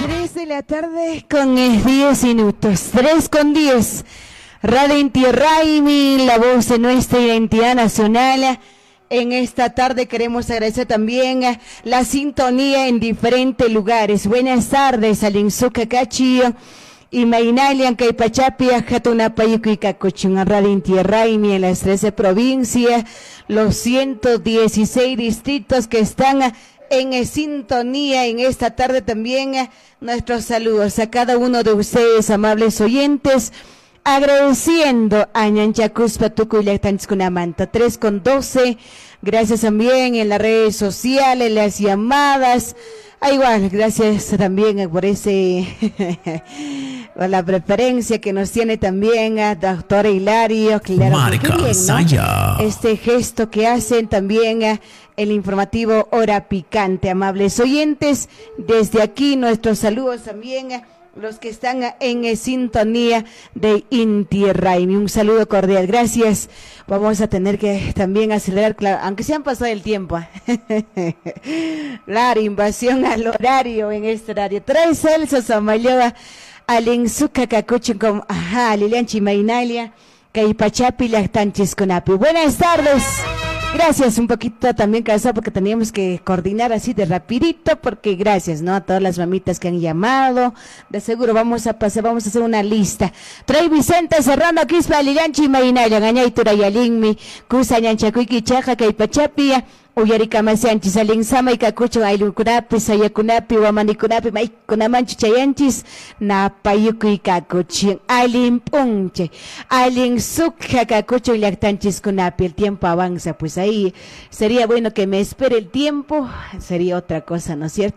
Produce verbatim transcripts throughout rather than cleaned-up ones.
tres de la tarde con diez minutos, tres con diez. Radio Inti Raymi, la voz de nuestra identidad nacional. En esta tarde queremos agradecer también la sintonía en diferentes lugares. Buenas tardes, Alinzuca Cachillo y Mainalian Caipachapia, Jatunapayuco y Cacochun, Radio Inti Raymi en las trece provincias, los ciento dieciséis distritos que están en sintonía en esta tarde también. Nuestros saludos a cada uno de ustedes, amables oyentes, agradeciendo a Ñanchacuspa Tucu y Lactanchcunamanto, tres con doce, gracias también en las redes sociales, las llamadas, ah, igual, gracias también por ese, por la preferencia que nos tiene también a doctor Hilario, claro, Marca bien, ¿no? Saya. Este gesto que hacen también a el informativo Hora Picante, amables oyentes, desde aquí nuestros saludos también a los que están en sintonía de Inti Raymi. Un saludo cordial, gracias. Vamos a tener que también acelerar, claro, aunque se han pasado el tiempo. Claro, invasión al horario en este horario. Tres Celso Samayoa, Alinzuca Cacucho, con ajá, Lilian Chimainalia, Caipachapi, Lactanchis Conapi. Buenas tardes. Gracias, un poquito también cansado porque teníamos que coordinar así de rapidito, porque gracias, ¿no? A todas las mamitas que han llamado, de seguro vamos a pasar, vamos a hacer una lista. Trae Vicente Serrano, Quispa, Liganchi, Mainaya, Gañaitura, Yalinmi, Cusa, Ñanchacuiqui, Chaja, Caipachapia, Uyaricama, Sanchis, Alinsama, y Cacucho, Ailucunapi, Sayacunapi, Wamanicunapi, Maicunamanchi, Chayanchis, Napayucu y Cacuchi, Alimpunche, Alinsuca, Cacucho y Lactanchis Cunapi. El tiempo avanza, pues ahí sería bueno que me espere el tiempo, sería otra cosa, ¿no es cierto?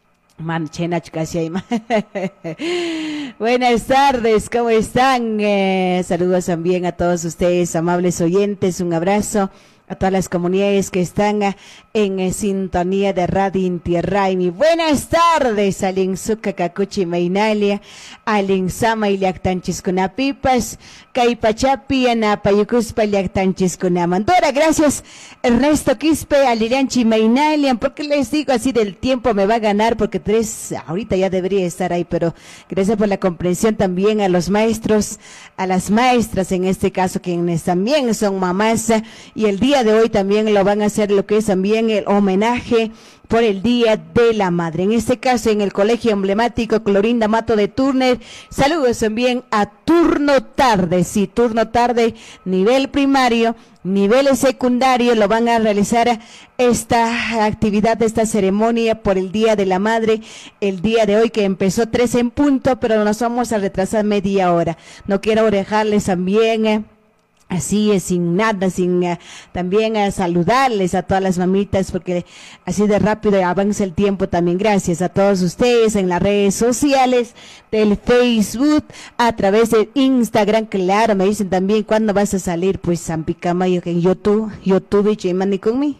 Buenas tardes, ¿cómo están? Eh, saludos también a todos ustedes, amables oyentes, un abrazo a todas las comunidades que están en eh, sintonía de Radio Inti Raymi. Buenas tardes, Alinzuca Cacuchi Mainalia, Alinsama y Lactanchis Cunapipas, Caipachapi, Anapayucuspa y Lactanchis Cunamandora. Gracias, Ernesto Quispe, Alilianchi Mainalia. ¿Por qué les digo así del tiempo? Me va a ganar porque tres, ahorita ya debería estar ahí, pero gracias por la comprensión también a los maestros, a las maestras en este caso, quienes también son mamás, y el día de hoy también lo van a hacer lo que es también el homenaje por el Día de la Madre. En este caso, en el Colegio Emblemático Clorinda Mato de Turner, saludos también a turno tarde, sí, turno tarde, nivel primario, nivel secundario, lo van a realizar esta actividad, esta ceremonia por el Día de la Madre, el día de hoy que empezó tres en punto, pero nos vamos a retrasar media hora. No quiero dejarles también eh, así es, sin nada, sin uh, también uh, saludarles a todas las mamitas, porque así de rápido avanza el tiempo también. Gracias a todos ustedes en las redes sociales, del Facebook, a través de Instagram, claro, me dicen también cuándo vas a salir, pues San Picamayo en YouTube, YouTube y Chimani conmigo.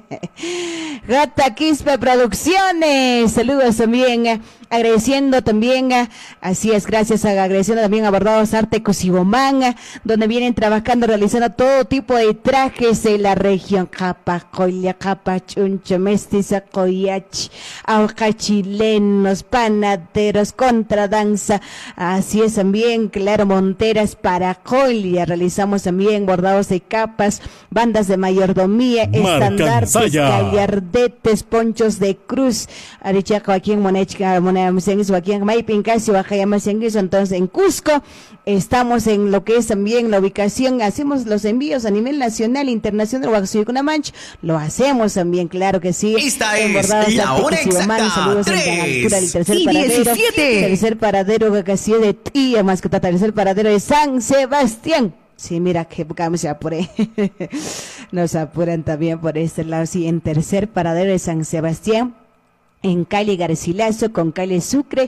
Gata Quispe Producciones, saludos también, uh, agradeciendo también, uh, así es, gracias, uh, agradeciendo también a Bordados Arte Cosibomán, uh, donde vienen trabajando, realizando todo tipo de trajes de la región. Capa, colla, capa, chuncho, mestiza, collachi, auca, chilenos, panaderos, contradanza, así es también, claro, monteras para colla, realizamos también bordados de capas, bandas de mayordomía, estandartes, gallardetes, ponchos de cruz, arichaco aquí en Monechca, Monemisenguis, aquí en Maipin, casi Bajayamasenguis, entonces en Cusco, estamos en lo que es también la ubicación, hacemos los envíos a nivel nacional, internacional, Huaxuyucunamanch, lo hacemos también, claro que sí. Esta es la hora exacta, saludos tres en la altura del tercer y paradero, diecisiete. tercer paradero, casi de tía, más que tata, tercer paradero de San Sebastián. Sí, mira que vamos a apuré. Nos apuran también por este lado, sí, en tercer paradero de San Sebastián, en calle Garcilaso con calle Sucre,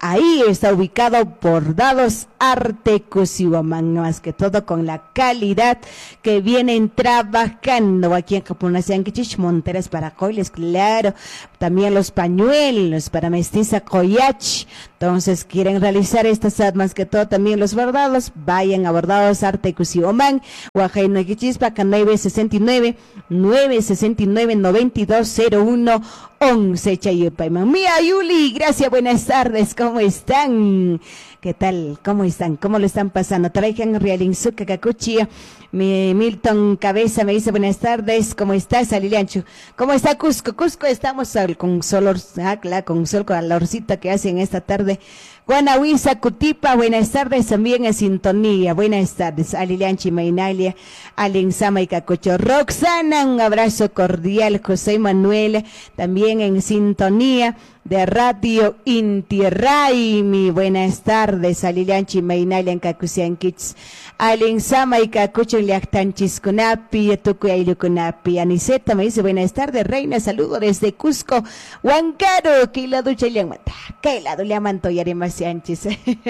Ahí está ubicado Bordados Arte Cusihuamán, más que todo con la calidad que vienen trabajando aquí en Capunacianquichich, Monteras para Coiles, claro, también los pañuelos para Mestiza Coyach. Entonces quieren realizar estas más que todo también los bordados, vayan a Bordados Arte Cusihuamán, Huajaina Quichispa, nueve sesenta y nueve, nueve sesenta y nueve, noventa y dos cero uno once Chayupaimán. Mía Yuli, gracias, buenas tardes, ¿cómo están? ¿Qué tal? ¿Cómo están? ¿Cómo lo están pasando? Traigan Realinzuca Cacuchia. Mi Milton Cabeza me dice buenas tardes, ¿cómo estás, Aliliancho? ¿Cómo está Cusco? Cusco estamos al, con sol, ah, claro, con sol, con la orcita que hacen esta tarde. Guanahuiza, Cutipa, buenas tardes, también en sintonía, buenas tardes, Alilianchi, Mainalia, Alenzama y Cacocho. Roxana, un abrazo cordial, José Manuel, también en sintonía de Radio Inti Raymi, buenas tardes, Alilianchi, Mainalia, en Cacusianquits, Alenzama y Cacocho, Liactanchis, Cunapi, Tucuaylu, Cunapi. Aniseta me dice buenas tardes, reina, saludo desde Cusco, Huancaro, que la ducha le mata, que la ducha le amanto y haré más Sánchez.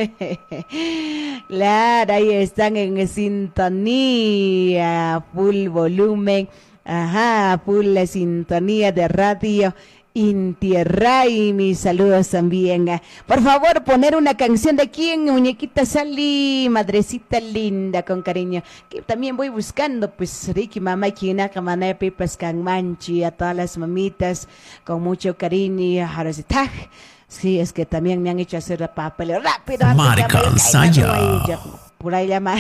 Claro, ahí están en sintonía, full volumen, ajá, full la sintonía de Radio Inti Raymi, saludos también. Por favor, poner una canción de quién, muñequita Sally, madrecita linda, con cariño, que también voy buscando, pues, Ricky, mamá, quina, camana, pipas, canmanchi, a todas las mamitas, con mucho cariño, jarositaj. Sí, es que también me han hecho hacer papel rápido. Marca Saya. Por ahí llama.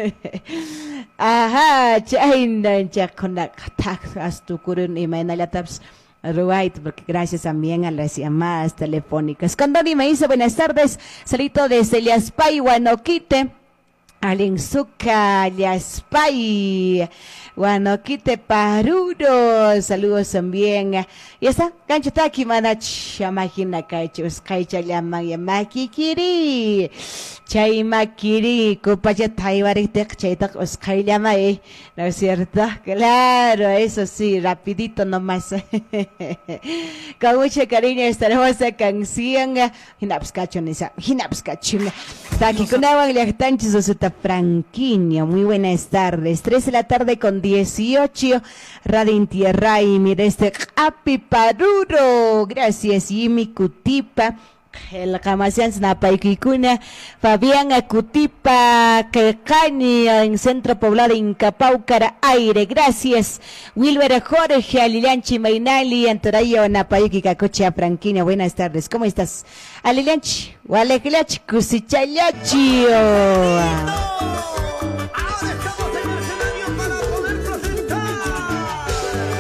Ajá, chaina, chacona, tax, tu curun y mañana taps. Right, porque gracias también a las llamadas telefónicas. Condori me dice buenas tardes, salito desde Liaspay, Guanoquite, Alinzuca, Liaspay, Guanoquite, Paruro, saludos también. Y está, Ganchotaki, Manach, Yamajina, Kaichus, Kaicha, Yaman, Yamakikiri, Chaimakiri, Kupaya, Taibarik, Chaitak, Oskai, Yamai, ¿no es cierto? Claro, eso sí, rapidito nomás. Con mucho cariño esta hermosa canción. Hinapskachon, esa, Hinapskachon. Taki, con agua, Liachtanchis, Osuta, Franquiño, muy buenas tardes. tres de la tarde con dieciocho, Radio Inti Raymi, desde Api Paruro, gracias, Jimmy Cutipa, el Camasian Snapaikikuna, Fabián Cutipa, Calcani, en Centro Poblado Incapaucara, Aire, gracias, Wilber Jorge, Alilianchi Mainali, Antorayo, Napaiki, Cacocha, Franquina, buenas tardes, ¿cómo estás? Alilianchi, Walekilach, Cusichayachio.